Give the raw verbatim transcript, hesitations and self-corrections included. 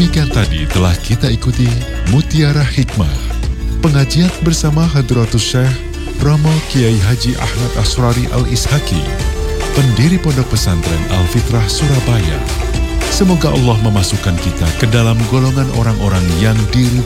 Demikian tadi telah kita ikuti Mutiara Hikmah, pengajian bersama Hadratus Syekh Romo Kiai Haji Ahmad Asrari Al-Ishaki, pendiri Pondok Pesantren Al-Fitrah Surabaya. Semoga Allah memasukkan kita ke dalam golongan orang-orang yang diri